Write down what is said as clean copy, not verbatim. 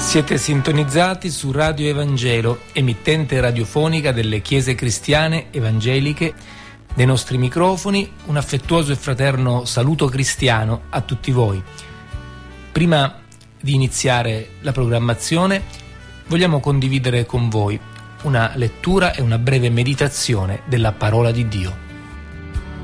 Siete sintonizzati su Radio Evangelo, emittente radiofonica delle Chiese Cristiane Evangeliche. Dai nostri microfoni un affettuoso e fraterno saluto cristiano a tutti voi. Prima di iniziare la programmazione, vogliamo condividere con voi una lettura e una breve meditazione della parola di Dio.